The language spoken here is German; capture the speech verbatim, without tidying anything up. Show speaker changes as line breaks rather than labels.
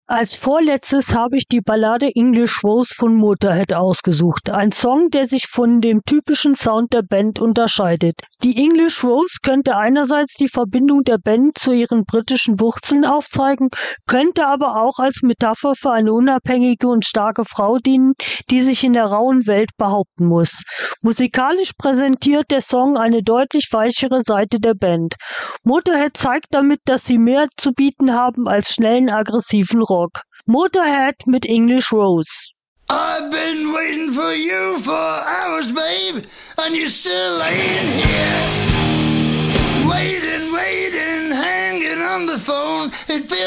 Als vorletztes habe ich die Ballade English Rose von Motorhead ausgesucht. Ein Song, der sich von dem typischen Sound der Band unterscheidet. Die English Rose könnte einerseits die Verbindung der Band zu ihren britischen Wurzeln aufzeigen, könnte aber auch als Metapher für eine unabhängige und starke Frau dienen, die sich in der rauen Welt behaupten muss. Musikalisch präsentiert der Song eine deutlich weichere Seite der Band. Motorhead zeigt damit, dass sie mehr zu bieten haben als schnellen, aggressiven Rock. Motorhead mit English Rose.
I've been waiting for you for hours, babe, and you're still laying here. Waiting, waiting, hanging on the phone. It feels